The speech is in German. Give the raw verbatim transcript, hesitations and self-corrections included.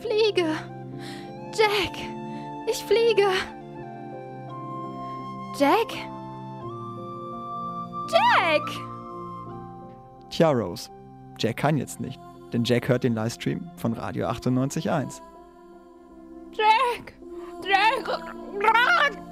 fliege. Jack, ich fliege. Jack? Jack! Tja, Rose, Jack kann jetzt nicht, denn Jack hört den Livestream von Radio achtundneunzig Komma eins. Jack! Jack!